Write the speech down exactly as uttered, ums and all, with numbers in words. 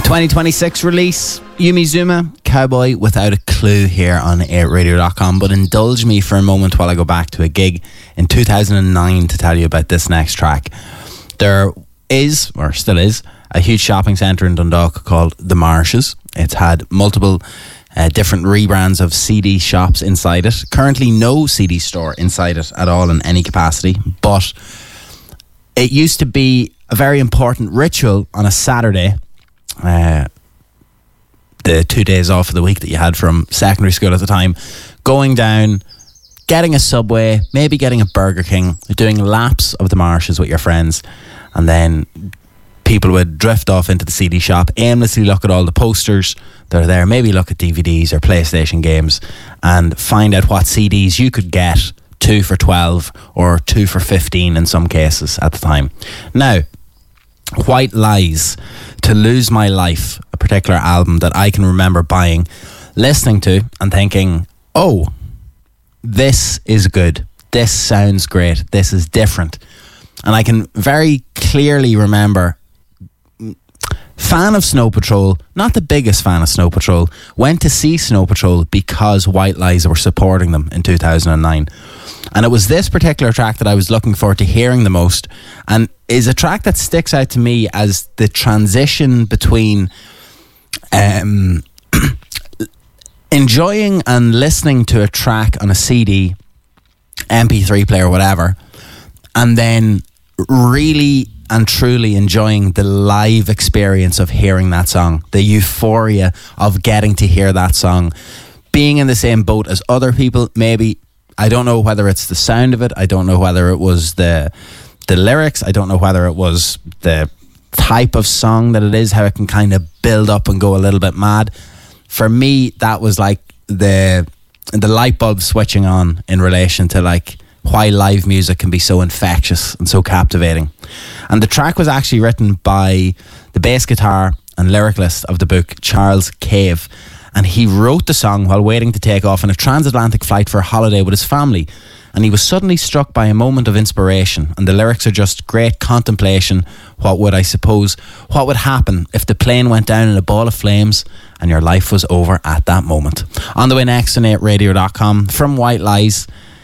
twenty twenty-six release, Yumi Zuma, Cowboy Without a Clue here on eight radio dot com. But indulge me for a moment while I go back to a gig in two thousand nine to tell you about this next track. There is, or still is, a huge shopping centre in Dundalk called The Marshes. It's had multiple uh, different rebrands of C D shops inside it. Currently no C D store inside it at all in any capacity, but it used to be a very important ritual on a Saturday, uh, the two days off of the week that you had from secondary school at the time, going down, getting a Subway, maybe getting a Burger King, doing laps of the Marshes with your friends, and then people would drift off into the C D shop, aimlessly look at all the posters that are there, maybe look at D V Ds or PlayStation games, and find out what C Ds you could get, two for twelve or two for fifteen in some cases at the time. Now, White Lies, To Lose My Life, a particular album that I can remember buying, listening to and thinking, oh, this is good, this sounds great, this is different. And I can very clearly remember, fan of Snow Patrol, not the biggest fan of Snow Patrol, went to see Snow Patrol because White Lies were supporting them in two thousand nine. And it was this particular track that I was looking forward to hearing the most, and is a track that sticks out to me as the transition between um, enjoying and listening to a track on a C D, M P three player, whatever, and then really and truly enjoying the live experience of hearing that song, the euphoria of getting to hear that song, being in the same boat as other people. Maybe, I don't know whether it's the sound of it, I don't know whether it was the the lyrics, I don't know whether it was the type of song that it is, how it can kind of build up and go a little bit mad. For me, that was like the the light bulb switching on in relation to like why live music can be so infectious and so captivating. And the track was actually written by the bass guitar and lyricist of the book, Charles Cave, and he wrote the song while waiting to take off on a transatlantic flight for a holiday with his family. And he was suddenly struck by a moment of inspiration, and the lyrics are just great contemplation. What would, I suppose, what would happen if the plane went down in a ball of flames and your life was over at that moment? On the way next on eight radio dot com, from White Lies,